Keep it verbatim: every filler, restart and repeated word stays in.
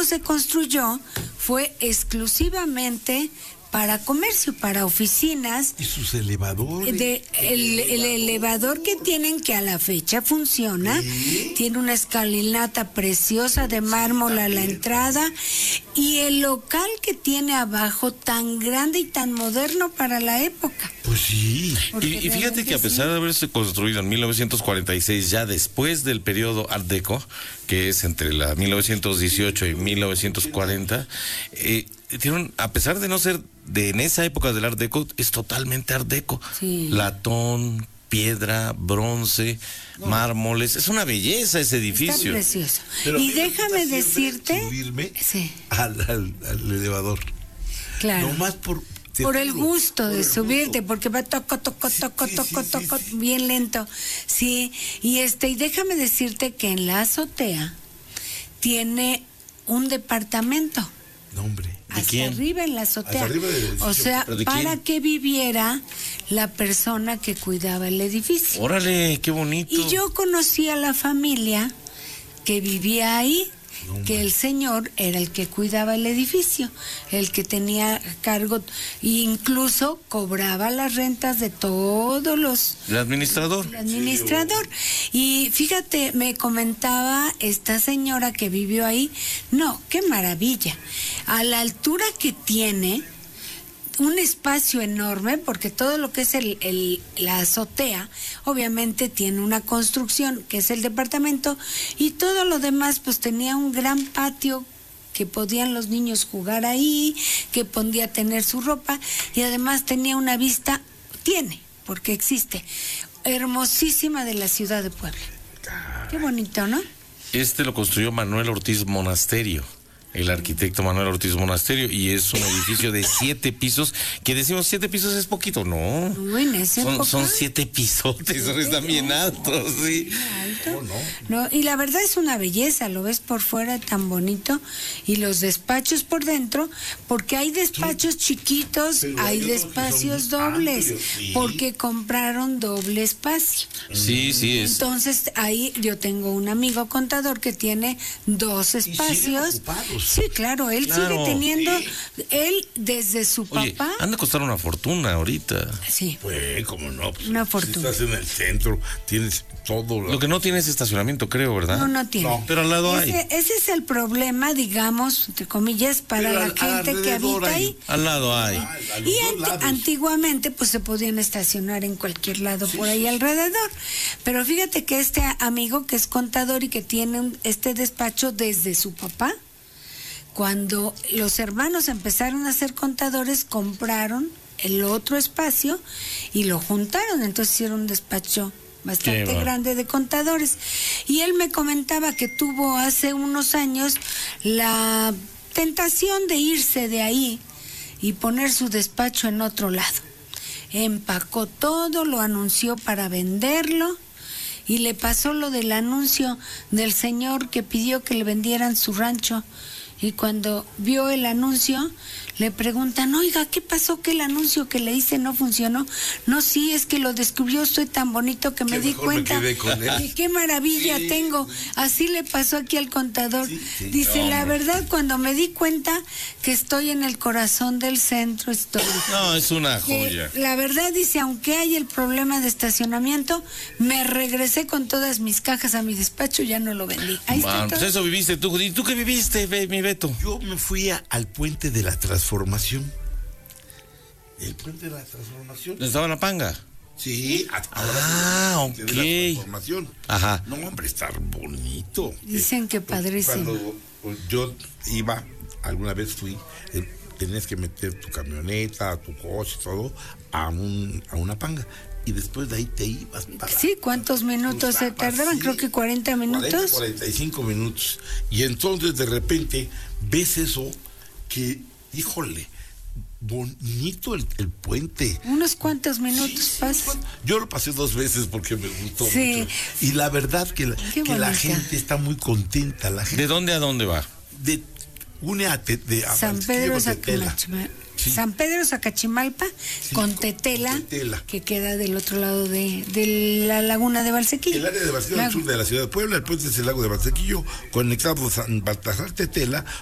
se construyó fue exclusivamente para comercio, para oficinas. ¿Y sus elevadores? De, el, el elevador que tienen, que a la fecha funciona, ¿sí? Tiene una escalinata preciosa de mármol a la entrada, y el local que tiene abajo tan grande y tan moderno para la época. Pues sí. Y, y fíjate que a pesar de haberse construido en mil novecientos cuarenta y seis, ya después del periodo Art Deco, que es entre la mil novecientos dieciocho y mil novecientos cuarenta, eh, tienen, a pesar de no ser de en esa época del Art Deco, es totalmente Art Deco. Sí. Latón, piedra, bronce, no. mármoles, es una belleza ese edificio. Está precioso. Pero y déjame decirte, subirme sí. al, al, al elevador. Claro. No más por por el gusto de subirte, porque va toco, toco, toco, sí, toco, sí, toco, sí, sí. bien lento. Sí, y este, y déjame decirte que en la azotea tiene un departamento. No, hombre. ¿De Hasta quién? arriba en la azotea. Hasta arriba del edificio. O sea, para quién? que viviera la persona que cuidaba el edificio. Órale, qué bonito. Y yo conocí a la familia que vivía ahí, no, que el señor era el que cuidaba el edificio, el que tenía cargo, e incluso cobraba las rentas de todos los... ¿El administrador? El administrador. Y fíjate, me comentaba esta señora que vivió ahí, no, qué maravilla. A la altura que tiene, un espacio enorme, porque todo lo que es el, el, la azotea, obviamente tiene una construcción, que es el departamento, y todo lo demás, pues tenía un gran patio que podían los niños jugar ahí, que podía tener su ropa, y además tenía una vista, tiene, porque existe, hermosísima de la ciudad de Puebla. Qué bonito, ¿no? Este lo construyó Manuel Ortiz Monasterio, el arquitecto Manuel Ortiz Monasterio, y es un edificio de siete pisos, que decimos siete pisos es poquito, no. Uy, en esa son, época, son siete pisotes, son, están bien altos, sí. Alto. Oh, no. No, y la verdad es una belleza, lo ves por fuera tan bonito, y los despachos por dentro, porque hay despachos chiquitos, Pero hay hay otros que despachos son dobles, amplios, sí. porque compraron doble espacio. Sí, sí, es. Entonces, ahí yo tengo un amigo contador que tiene dos espacios. Sí, claro, él Claro. sigue teniendo, él desde su Oye, papá. han de costar una fortuna ahorita. Sí. Pues, cómo no. Pues, Una si fortuna. estás en el centro, tienes todo. Lo que no tiene es estacionamiento, creo, ¿verdad? No, no tiene. No, pero al lado hay. Ese, ese es el problema, digamos, entre comillas, para Pero la al- gente que alrededor habita hay. ahí. Al lado hay. A los Y dos ant- lados. antiguamente pues se podían estacionar en cualquier lado por ahí alrededor. Pero fíjate que este amigo que es contador y que tiene un- este despacho desde su papá, cuando los hermanos empezaron a ser contadores, compraron el otro espacio y lo juntaron, entonces hicieron un despacho bastante Qué va. grande de contadores. Y él me comentaba que tuvo hace unos años la tentación de irse de ahí y poner su despacho en otro lado. Empacó todo, lo anunció para venderlo, y le pasó lo del anuncio del señor que pidió que le vendieran su rancho. Y cuando vio el anuncio, le preguntan, oiga, ¿qué pasó? Que el anuncio que le hice no funcionó. No, sí, es que lo descubrió usted tan bonito que me Que di mejor me cuenta quedé con él. de qué maravilla Sí. tengo. Así le pasó aquí al contador. Sí, sí. Dice, No, la hombre. verdad, cuando me di cuenta que estoy en el corazón del centro histórico. No, es una Que, joya. la verdad, dice, aunque hay el problema de estacionamiento, me regresé con todas mis cajas a mi despacho, ya no lo vendí. Ahí está Bueno, todo. pues eso viviste tú. ¿Y tú qué viviste, ve, mi Beto? Yo me fui a- al puente de la transformación. El puente de la transformación. ¿Estaba en la panga? Sí, a- ahora Ah, sí, el puente de ok. la transformación. Ajá. No, hombre, está bonito. Dicen que Eh, padrísimo. Cuando pues, yo iba, alguna vez fui, eh, tenías que meter tu camioneta, tu coche, todo, a, un, a una panga. Y después de ahí te ibas para... Sí, ¿cuántos minutos se cruzabas, tardaban? sí, Creo que cuarenta minutos. cuarenta, cuarenta y cinco minutos. Y entonces de repente ves eso que, híjole, bonito el, el puente. Unos cuantos minutos Sí, sí, pasas. bueno, yo lo pasé dos veces porque me gustó Sí. mucho. Y la verdad que, la, Qué que la bonita. gente está muy contenta. La gente ¿De dónde a dónde va? de, une a, te, de, a San Valsequillo Pedro con Tetela. Zacachima- Sí. San Pedro Zacachimalpa con con- Tetela, con Tetela. que queda del otro lado de, de la laguna de Valsequillo. El área de Valsequillo al Lago. sur de la ciudad de Puebla, el puente es el lago de Valsequillo, conectado San Baltasar Tetela